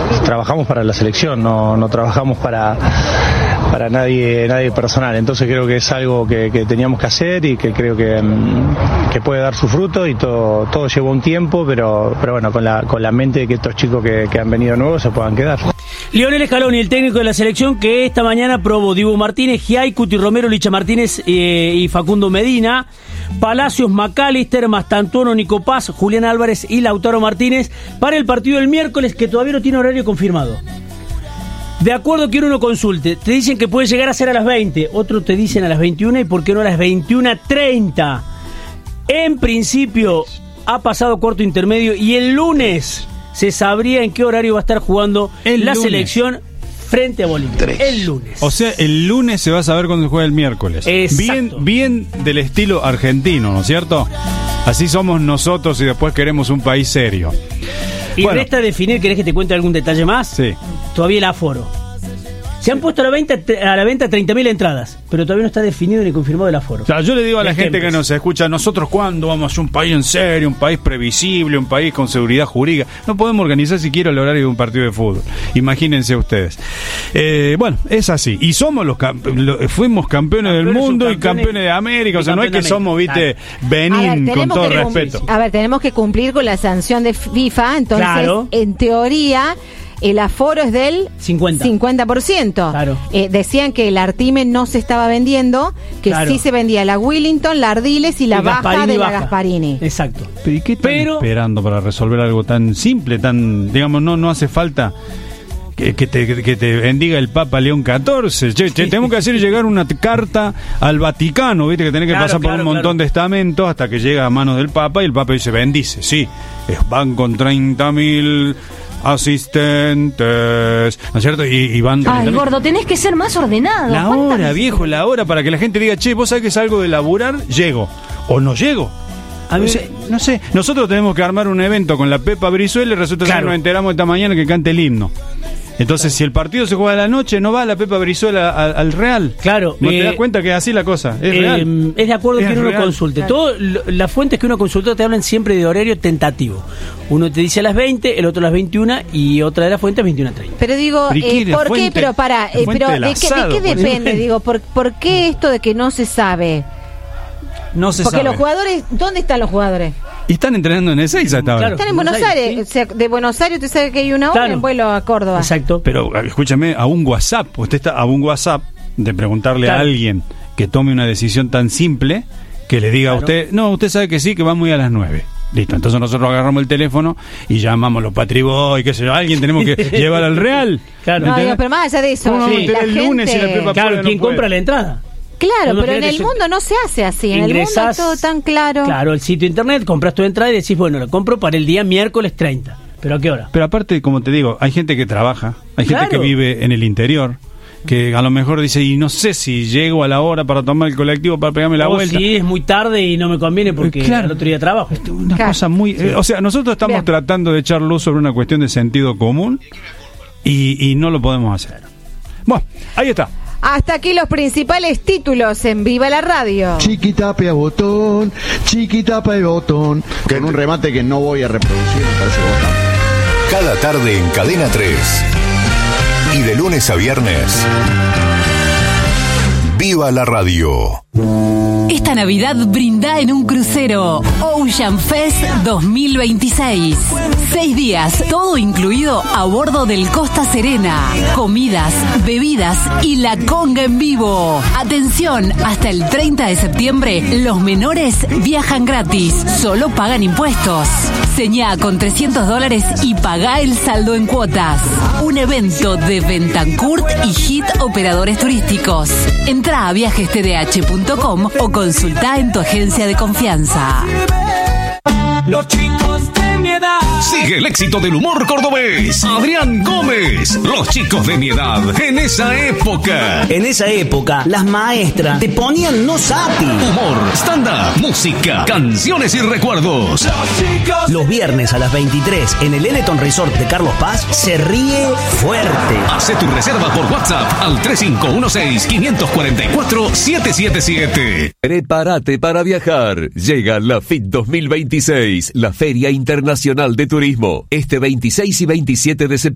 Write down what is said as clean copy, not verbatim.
trabajamos para la selección, no trabajamos para nadie personal. Entonces creo que es algo que teníamos que hacer y que creo que puede dar su fruto, y todo llevó un tiempo, pero bueno, con la mente de que estos chicos que han venido nuevos se puedan quedar. Lionel Scaloni, el técnico de la selección, que esta mañana probó Dibu Martínez, Giai, Cuti Romero, Licha Martínez y Facundo Medina, Palacios, McAllister, Mastantuono, Nico Paz, Julián Álvarez y Lautaro Martínez para el partido del miércoles, que todavía no tiene horario confirmado. De acuerdo que uno consulte, te dicen que puede llegar a ser a las 20, otros te dicen a las 21 y por qué no a las 21:30. En principio ha pasado corto intermedio y el lunes se sabría en qué horario va a estar jugando la selección frente a Bolivia. El lunes. O sea, el lunes se va a saber cuándo se juega el miércoles. Exacto. Bien del estilo argentino, ¿no es cierto? Así somos nosotros y después queremos un país serio. Y bueno, resta definir, ¿querés que te cuente algún detalle más? Sí. Todavía el aforo. Se han puesto a la venta 30.000 entradas, pero todavía no está definido ni confirmado el aforo. O sea, yo le digo a la gente que nos escucha, nosotros cuándo vamos a ser un país en serio, un país previsible, un país con seguridad jurídica. No podemos organizar siquiera el horario de un partido de fútbol. Imagínense ustedes. Bueno, es así. Y somos fuimos campeones del mundo y campeones de América. O sea, no es que somos, viste, Benín, con todo respeto. A ver, tenemos que cumplir con la sanción de FIFA, entonces, claro, en teoría el aforo es del 50%. Claro. Decían que el Artime no se estaba vendiendo, que claro, sí se vendía la Wellington, la Ardiles y la baja de la Gasparini. Exacto. ¿Pero y qué están esperando para resolver algo tan simple, tan, digamos, no hace falta que te bendiga el Papa León XIV? Tenemos que hacer llegar una carta al Vaticano, viste, que tenés que pasar por un montón de estamentos hasta que llega a manos del Papa, y el Papa dice, bendice, sí, van con 30.000 asistentes, ¿no es cierto? Y van... Ay, gordo, tenés que ser más ordenado. La hora, viejo, la hora, para que la gente diga, che, vos sabés que salgo de laburar, llego, o no llego. A mí, no sé, nosotros tenemos que armar un evento con la Pepa Brizuela y resulta que nos enteramos esta mañana que cante el himno. Entonces, si el partido se juega a la noche, no va la Pepa Brizuela al Real. Claro. ¿No te das cuenta que es así la cosa? Es real. Es de acuerdo que uno consulte. Claro. Las fuentes que uno consultó te hablan siempre de horario tentativo. Uno te dice a las 20, el otro a las 21 y otra de las fuentes 21:30. Pero digo, ¿por qué? Pero ¿de qué depende? Digo, ¿por qué esto de que no se sabe? No se sabe. Porque los jugadores, ¿dónde están los jugadores? Y están entrenando en Ezeiza hasta ahora. Claro, están en Buenos Aires. ¿Sí? O sea, de Buenos Aires usted sabe que hay una hora en vuelo a Córdoba. Exacto. Pero escúchame, a un WhatsApp. Usted está a un WhatsApp de preguntarle a alguien que tome una decisión tan simple, que le diga a usted, no, usted sabe que sí, que vamos a ir a las 9. Listo, entonces nosotros agarramos el teléfono y llamamos a los Patriboy, qué sé yo, alguien tenemos que llevar al Real. Claro. No, digo, pero más allá de eso, el lunes y la Pepa claro, ¿quién compra la entrada? Claro, pero en el mundo no se hace así. En el mundo es todo tan claro. Claro, el sitio internet, compras tu entrada y decís, bueno, lo compro para el día miércoles 30. ¿Pero a qué hora? Pero aparte, como te digo, hay gente que trabaja, hay gente que vive en el interior, que a lo mejor dice, y no sé si llego a la hora para tomar el colectivo para pegarme la vuelta. Sí, es muy tarde y no me conviene porque al otro día trabajo. Una cosa muy... o sea, nosotros estamos tratando de echar luz sobre una cuestión de sentido común y no lo podemos hacer. Bueno, ahí está. Hasta aquí los principales títulos en Viva la Radio. Chiquitapia botón, chiquitapa y botón. Con un remate que no voy a reproducir, me parece botón. Cada tarde en Cadena 3. Y de lunes a viernes. Viva la Radio. Esta Navidad brinda en un crucero Ocean Fest 2026. 6 días, todo incluido a bordo del Costa Serena. Comidas, bebidas y la conga en vivo. Atención, hasta el 30 de septiembre los menores viajan gratis, solo pagan impuestos. Señá con $300 y pagá el saldo en cuotas. Un evento de Bentancurt y Hit Operadores Turísticos. Entrá a viajestdh.com o consultá en tu agencia de confianza. Los chicos de mi edad. Sigue el éxito del humor cordobés. Adrián Gómez. Los chicos de mi edad. En esa época. En esa época, las maestras te ponían no sapi. Humor, stand-up, música, canciones y recuerdos. Los viernes a las 23 en el Eleton Resort de Carlos Paz se ríe fuerte. Hace tu reserva por WhatsApp al 3516-544-777. Prepárate para viajar. Llega la FIT 2026, la Feria Internacional de Turismo, este 26 y 27 de septiembre.